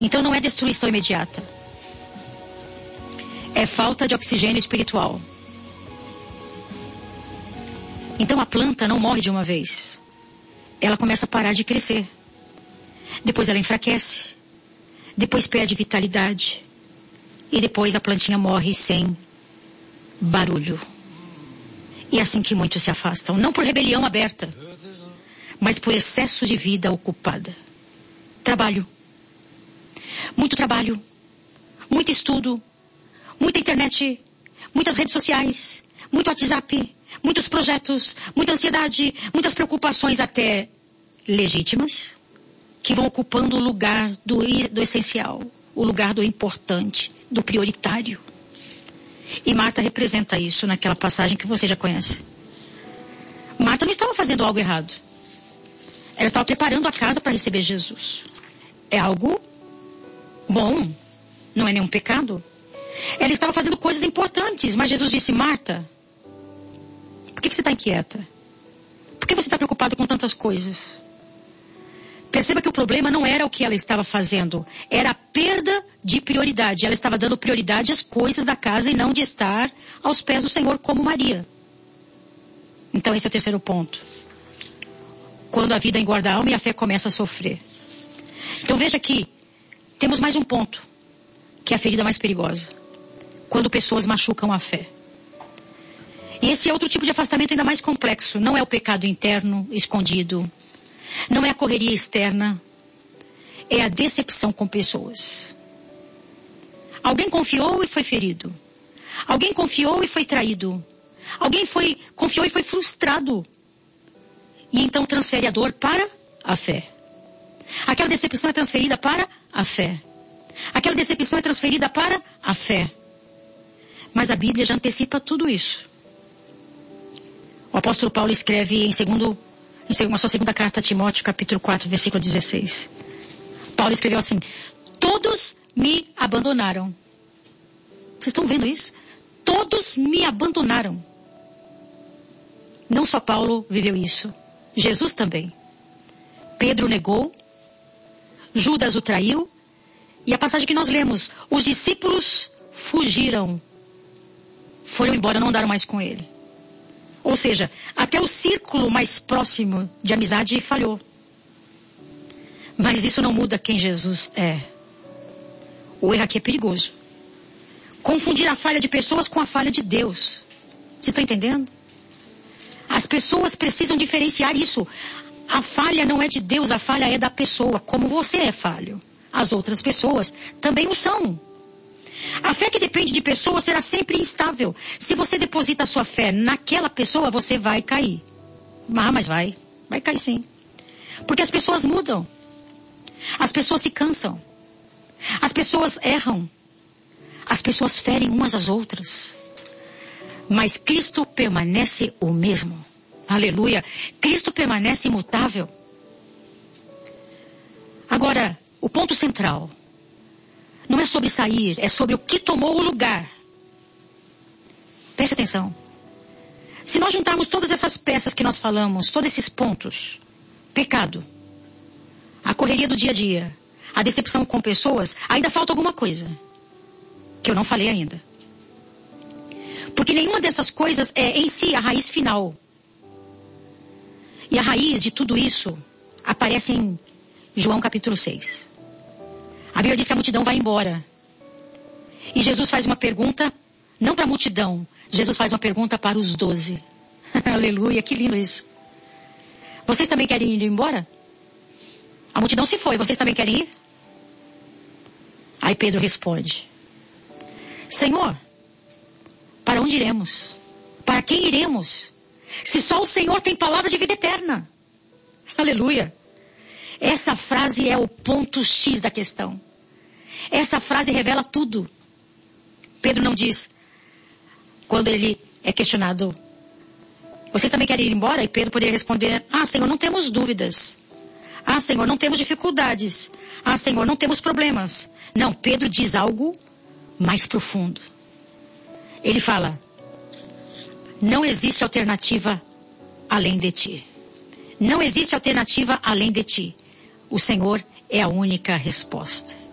Então não é destruição imediata. É falta de oxigênio espiritual. Então a planta não morre de uma vez. Ela começa a parar de crescer. Depois ela enfraquece. Depois perde vitalidade. E depois a plantinha morre sem barulho. E é assim que muitos se afastam. Não por rebelião aberta, mas por excesso de vida ocupada. Trabalho. Muito trabalho. Muito estudo. Muita internet. Muitas redes sociais. Muito WhatsApp. Muitos projetos. Muita ansiedade. Muitas preocupações até legítimas, que vão ocupando o lugar do essencial, o lugar do importante, do prioritário. E Marta representa isso naquela passagem que você já conhece. Marta não estava fazendo algo errado. Ela estava preparando a casa para receber Jesus. É algo bom, não é nenhum pecado. Ela estava fazendo coisas importantes, mas Jesus disse: Marta, por que você está inquieta? Por que você está preocupada com tantas coisas? Perceba que o problema não era o que ela estava fazendo, era a perda de prioridade. Ela estava dando prioridade às coisas da casa e não de estar aos pés do Senhor como Maria. Então esse é o terceiro ponto. Quando a vida engorda a alma e a fé começa a sofrer. Então veja que temos mais um ponto, que é a ferida mais perigosa. Quando pessoas machucam a fé. E esse é outro tipo de afastamento ainda mais complexo. Não é o pecado interno, escondido. Não é a correria externa, é a decepção com pessoas. Alguém confiou e foi ferido. Alguém confiou e foi traído. Alguém confiou e foi frustrado. E então transfere a dor para a fé. Aquela decepção é transferida para a fé. Aquela decepção é transferida para a fé. Mas a Bíblia já antecipa tudo isso. O apóstolo Paulo escreve em sua segunda carta a Timóteo, capítulo 4, versículo 16. Paulo escreveu assim: todos me abandonaram. Vocês estão vendo isso? Todos me abandonaram. Não só Paulo viveu isso. Jesus também. Pedro negou. Judas o traiu. E a passagem que nós lemos: os discípulos fugiram. Foram embora, não andaram mais com ele. Ou seja, até o círculo mais próximo de amizade falhou. Mas isso não muda quem Jesus é. O erro aqui é perigoso. Confundir a falha de pessoas com a falha de Deus. Vocês estão entendendo? As pessoas precisam diferenciar isso. A falha não é de Deus, a falha é da pessoa. Como você é falho, as outras pessoas também o são. A fé que depende de pessoas será sempre instável. Se você deposita a sua fé naquela pessoa, você vai cair. Mas vai cair sim. Porque as pessoas mudam. As pessoas se cansam. As pessoas erram. As pessoas ferem umas às outras. Mas Cristo permanece o mesmo. Aleluia. Cristo permanece imutável. Agora, o ponto central não é sobre sair, é sobre o que tomou o lugar. Preste atenção. Se nós juntarmos todas essas peças que nós falamos, todos esses pontos: pecado, a correria do dia a dia, a decepção com pessoas, ainda falta alguma coisa que eu não falei ainda. Porque nenhuma dessas coisas é em si a raiz final. E a raiz de tudo isso aparece em João capítulo 6. A Bíblia diz que a multidão vai embora. E Jesus faz uma pergunta, não para a multidão. Jesus faz uma pergunta para os 12. Aleluia, que lindo isso. Vocês também querem ir embora? A multidão se foi, vocês também querem ir? Aí Pedro responde: Senhor, para onde iremos? Para quem iremos? Se só o Senhor tem palavra de vida eterna. Aleluia. Essa frase é o ponto X da questão. Essa frase revela tudo. Pedro não diz, quando ele é questionado: vocês também querem ir embora? E Pedro poderia responder: Senhor, não temos dúvidas. Senhor, não temos dificuldades. Senhor, não temos problemas. Não, Pedro diz algo mais profundo. Ele fala: não existe alternativa além de ti. Não existe alternativa além de ti. O Senhor é a única resposta.